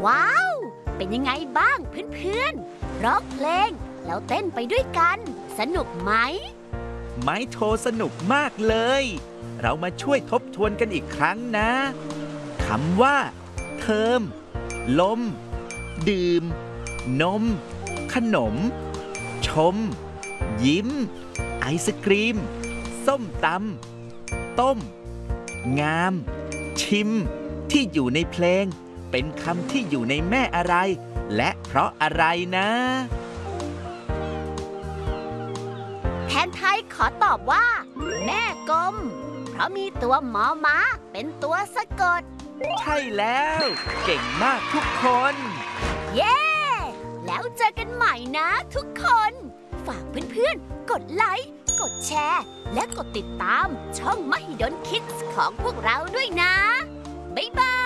ว้าวเป็นยังไงบ้างเพื่อนๆร้องเพลงแล้วเต้นไปด้วยกันสนุกไหมไม้โทสนุกมากเลยเรามาช่วยทบทวนกันอีกครั้งนะคำว่าเทอมลมดื่มนมขนมชมยิ้มไอศกรีมส้มตำต้มงามชิมที่อยู่ในเพลงเป็นคำที่อยู่ในแม่อะไรและเพราะอะไรนะแทนไทยขอตอบว่าแม่กลมเพราะมีตัวมอม้าเป็นตัวสะกดใช่แล้วเก่งมากทุกคนเย้แล้วเจอกันใหม่นะทุกคนฝากเพื่อนๆกดไลค์กดแชร์และกดติดตามช่องมหิดลคิดส์ของพวกเราด้วยนะบ๊ายบาย